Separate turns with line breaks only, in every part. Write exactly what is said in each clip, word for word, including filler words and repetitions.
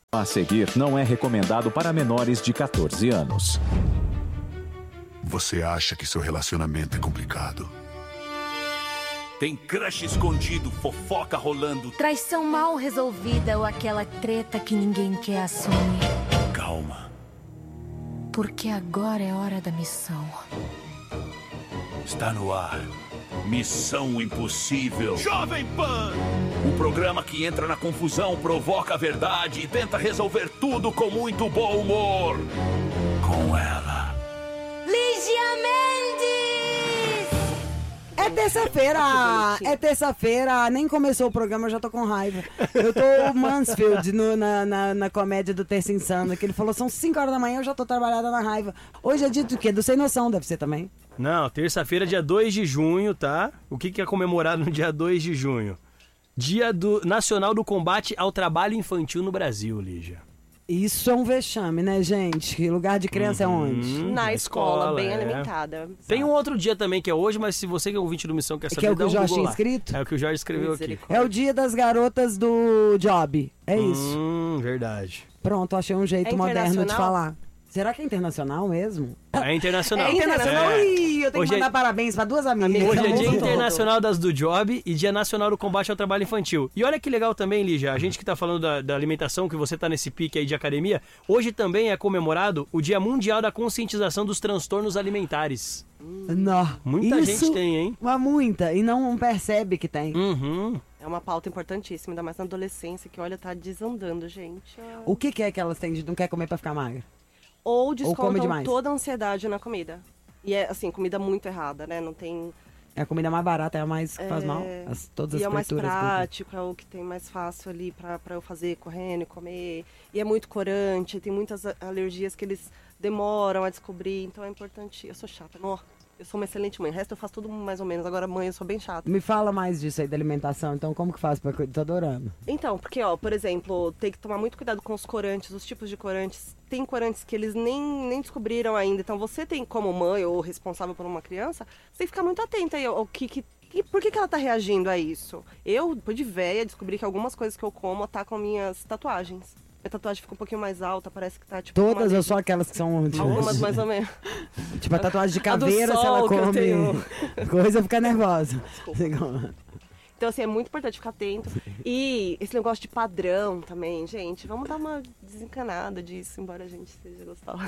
A seguir não é recomendado para menores de catorze anos.
Você acha que seu relacionamento é complicado?
Tem crush escondido, fofoca rolando.
Traição mal resolvida ou aquela treta que ninguém quer assumir.
Calma.
Porque agora é hora da missão.
Está no ar. Missão Impossível. Jovem Pan! O programa que entra na confusão, provoca a verdade e tenta resolver tudo com muito bom humor. Com ela.
Lígia Mendes!
É terça-feira! É terça-feira, nem começou o programa, eu já tô com raiva. Eu tô o Mansfield no, na, na, na comédia do Terça Insana, que ele falou, são cinco horas da manhã, eu já tô trabalhada na raiva. Hoje é dia do quê? Do Sem Noção, deve ser também.
Não, terça-feira, dia dois de junho, tá? O que, que é comemorado no dia dois de junho? Dia do Nacional do Combate ao Trabalho Infantil no Brasil, Lígia.
Isso é um vexame, né, gente? Lugar de criança
Uhum,
é onde?
Na, na escola, escola, bem
é.
alimentada.
Tem um outro dia também que é hoje, mas se você que é ouvinte do Missão quer saber,
que é o que
dá um
o Jorge
Google
tinha
lá.
escrito?
É o que o Jorge escreveu aqui.
É o dia das garotas do Job. É isso.
Hum, verdade.
Pronto, achei um jeito
é
moderno de falar. Será que é internacional mesmo?
É internacional.
É internacional
é.
e eu tenho
Hoje
que mandar
é...
parabéns para duas amigas.
Hoje é Dia Internacional das do Job e Dia Nacional do Combate ao Trabalho Infantil. E olha que legal também, Lígia, a gente que tá falando da, da alimentação, que você tá nesse pique aí de academia, hoje também é comemorado o Dia Mundial da Conscientização dos Transtornos Alimentares.
Não.
Muita
Isso,
gente tem, hein?
Mas muita, e não percebe que tem.
Uhum.
É uma pauta importantíssima, ainda mais na adolescência, que olha, tá desandando, gente.
O que, que é que elas têm de não quer comer pra ficar magra?
Ou descontam toda a ansiedade na comida. E é, assim, comida muito errada, né? Não tem...
É a comida mais barata, é a mais que faz
é...
mal. As, todas as
e é o mais prático,
do...
é o que tem mais fácil ali pra, pra eu fazer correndo e comer. E é muito corante, tem muitas alergias que eles demoram a descobrir. Então é importante... Eu sou chata, não. Eu sou uma excelente mãe. O resto eu faço tudo mais ou menos. Agora, mãe, eu sou bem chata.
Me fala mais disso aí da alimentação. Então, como que faz pra cuidar? Tô adorando.
Então, porque, ó, por exemplo, tem que tomar muito cuidado com os corantes, os tipos de corantes. Tem corantes que eles nem, nem descobriram ainda. Então, você tem, como mãe ou responsável por uma criança, você tem que ficar muito atenta aí ao que... que E por que, que ela tá reagindo a isso? Eu, depois de véia, descobri que algumas coisas que eu como atacam minhas tatuagens. Minha tatuagem fica um pouquinho mais alta, parece que tá tipo...
Todas ou só aquelas que são... Tipo,
algumas mais ou menos.
Tipo a tatuagem de caveira,
sol,
se ela come
tenho...
coisa, fica nervosa.
Então, assim, é muito importante ficar atento. E esse negócio de padrão também, gente, vamos dar uma desencanada disso, embora a gente seja gostosa.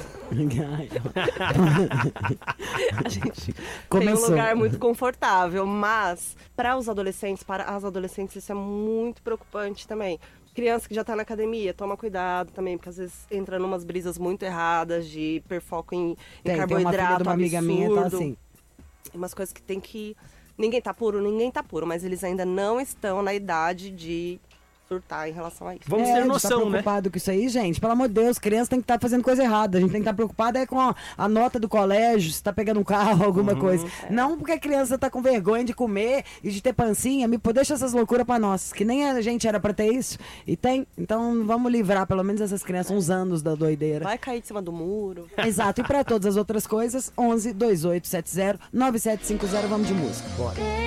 A gente Começou. Tem um lugar muito confortável, mas para os adolescentes, para as adolescentes, isso é muito preocupante também. Criança que já tá na academia, toma cuidado também, porque às vezes entra numas brisas muito erradas de hiperfoco em,
tem,
em carboidrato,
tem uma filha de uma amiga minha, tá assim.
Umas coisas que tem que... Ninguém tá puro, ninguém tá puro, mas eles ainda não estão na idade de surtar em relação a isso.
Vamos
é,
ter noção,
tá preocupado
né?
com isso aí, gente. Pelo amor de Deus, criança tem que estar tá fazendo coisa errada. A gente tem que estar tá preocupado é com a, a nota do colégio, se tá pegando um carro, alguma uhum, coisa. É. Não porque a criança tá com vergonha de comer e de ter pancinha. Me deixa essas loucuras pra nós, que nem a gente era pra ter isso. E tem. Então vamos livrar pelo menos essas crianças uns anos da doideira.
Vai cair de cima do muro.
Exato. E pra todas as outras coisas, onze, vinte e oito, setenta, nove sete cinco zero, vamos de música. Bora.